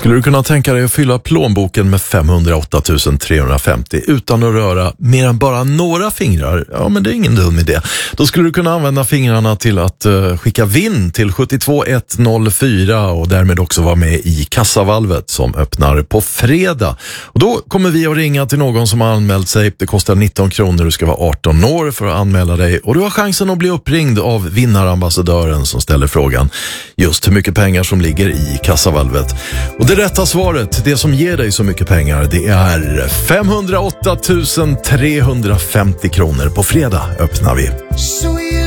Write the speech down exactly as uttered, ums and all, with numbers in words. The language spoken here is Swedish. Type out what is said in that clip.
Skulle du kunna tänka dig att fylla plånboken med femhundraåtta tusen trehundrafemtio utan att röra mer än bara några fingrar? Ja, men det är ingen dum idé. Då skulle du kunna använda fingrarna till att uh, skicka vinn till sju två ett noll fyra och därmed också vara med i kassavalvet som öppnar på fredag. Och då kommer vi att ringa till någon som har anmält sig. Det kostar nitton kronor, du ska vara arton år för att anmäla dig. Och du har chansen att bli uppringd av vinnarambassadören som ställer frågan just hur mycket pengar som ligger i kassavalvet. Och det rätta svaret, det som ger dig så mycket pengar, det är femhundraåtta tusen trehundrafemtio kronor. På fredag öppnar vi.